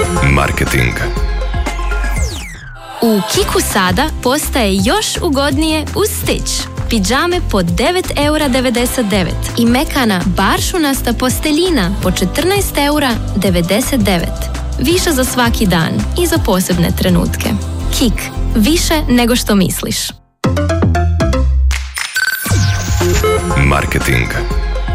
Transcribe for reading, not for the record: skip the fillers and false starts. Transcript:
Marketing. U Kiku sada postaje još ugodnije uz Stitch. Pidžame po 9,99 € i mekana baršunasta posteljina po 14,99 €. Više za svaki dan i za posebne trenutke. Kik, više nego što misliš. Marketing.